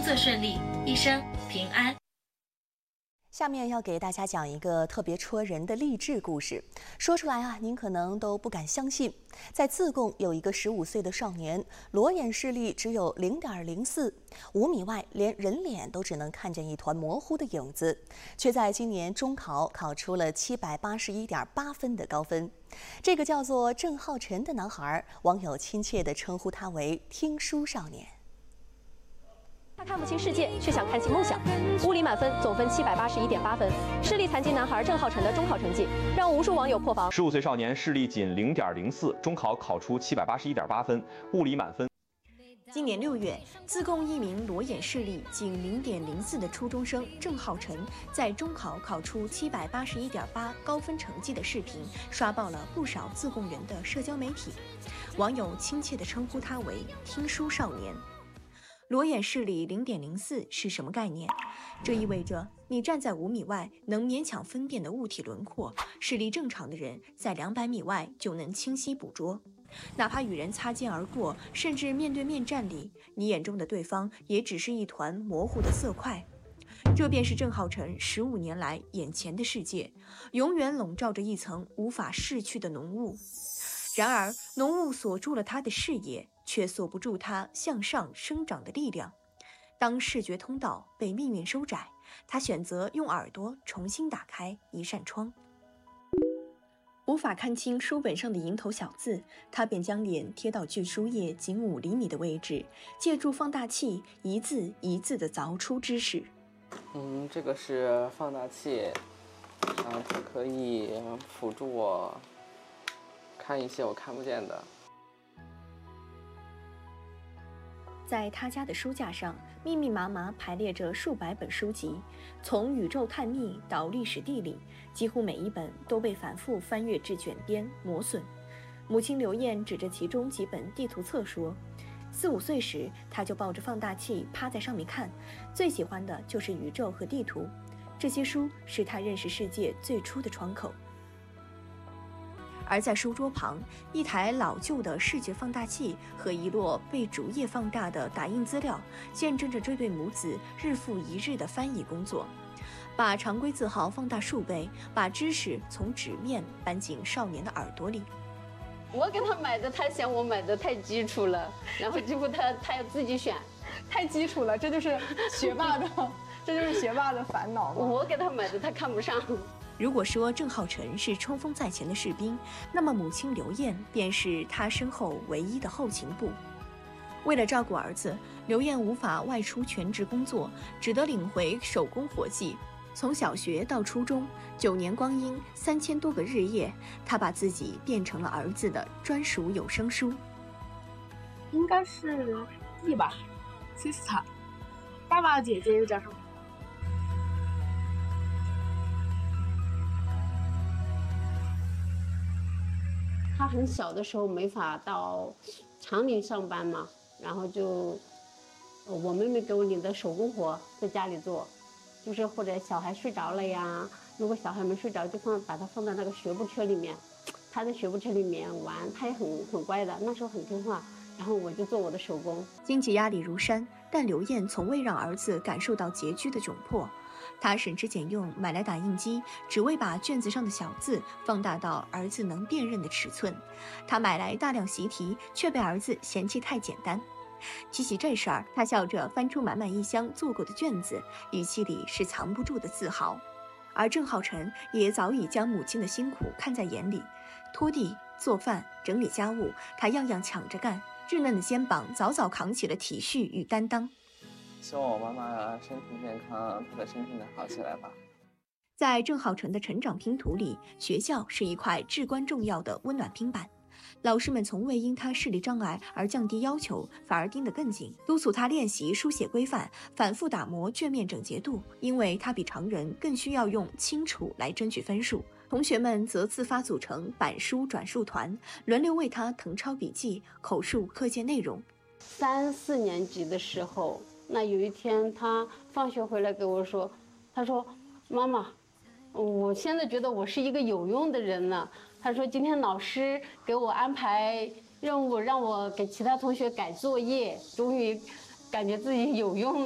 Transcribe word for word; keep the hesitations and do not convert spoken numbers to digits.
作顺利，一生平安。 下面要给大家讲一个特别戳人的励志故事，说出来啊，您可能都不敢相信。在自贡有一个十五岁的少年，裸眼视力只有零点零四，五米外连人脸都只能看见一团模糊的影子，却在今年中考考出了七百八十一点八分的高分。这个叫做郑浩辰的男孩，网友亲切地称呼他为“听书少年”。 他看不清世界，却想看清梦想。物理满分，总分七百八十一点八分。视力残疾男孩郑浩辰的中考成绩让无数网友破防。 十五岁少年视力仅零点零四，中考考出七百八十一点八分，物理满分。 今年六月，自贡一名裸眼视力仅零点零四的初中生郑浩辰，在中考考出七百八十一点八高分成绩的视频，刷爆了不少自贡人的社交媒体。网友亲切地称呼他为“听书少年”。 裸眼视力零点零四是什么概念？这意味着你站在五米外能勉强分辨的物体轮廓，视力正常的人在两百米外就能清晰捕捉。哪怕与人擦肩而过，甚至面对面站立，你眼中的对方也只是一团模糊的色块。这便是郑浩辰十五年来眼前的世界，永远笼罩着一层无法逝去的浓雾。然而，浓雾锁住了他的视野。 却锁不住它向上生长的力量。当视觉通道被命运收窄，他选择用耳朵重新打开一扇窗。无法看清书本上的蝇头小字，他便将脸贴到距书页仅五厘米的位置，借助放大器一字一字地凿出知识。 嗯，这个是放大器，啊，它可以辅助我看一些我看不见的。 在他家的书架上，密密麻麻排列着数百本书籍，从宇宙探秘到历史地理，几乎每一本都被反复翻阅至卷边磨损。母亲刘艳指着其中几本地图册说：“四五岁时，他就抱着放大器趴在上面看，最喜欢的就是宇宙和地图。这些书是他认识世界最初的窗口。” 而在书桌旁，一台老旧的视觉放大器和一摞被逐页放大的打印资料，见证着这对母子日复一日的翻译工作，把常规字号放大数倍，把知识从纸面搬进少年的耳朵里。 我给他买的，他嫌我买的太基础了，然后结果他他要自己选， 太基础了，这就是学霸的，这就是学霸的烦恼嘛。 我给他买的，他看不上。 如果说郑浩辰是冲锋在前的士兵，那么母亲刘艳便是他身后唯一的后勤部。为了照顾儿子，刘艳无法外出全职工作，只得领回手工活计。从小学到初中，九年光阴，三千多个日夜，他把自己变成了儿子的专属有声书。 应该是 D 吧 ，sister， 爸爸姐姐又叫什么？ 他很小的时候没法到厂里上班嘛，然后就我妹妹给我领的手工活在家里做，就是或者小孩睡着了呀，如果小孩没睡着，就放把他放到那个学步车里面，他在学步车里面玩，他也很很乖的，那时候很听话，然后我就做我的手工。 经济压力如山，但刘艳从未让儿子感受到拮据的窘迫。 他省吃俭用买来打印机，只为把卷子上的小字放大到儿子能辨认的尺寸。他买来大量习题，却被儿子嫌弃太简单。提起这事儿，他笑着翻出满满一箱做过的卷子，语气里是藏不住的自豪。而郑浩辰也早已将母亲的辛苦看在眼里，拖地、做饭、整理家务，他样样抢着干。稚嫩的肩膀早早扛起了体恤与担当。 希望我妈妈身体健康，她的身体能好起来吧。 在郑浩辰的成长拼图里，学校是一块至关重要的温暖拼板。老师们从未因他视力障碍而降低要求，反而盯得更紧，督促他练习书写规范，反复打磨卷面整洁度。因为他比常人更需要用清楚来争取分数，同学们则自发组成板书转述团，轮流为他誊抄笔记、口述课件内容。 三四年级的时候。 那有一天，他放学回来跟我说：“他说，妈妈，我现在觉得我是一个有用的人了。”他说：“今天老师给我安排任务，让我给其他同学改作业，终于感觉自己有用了。”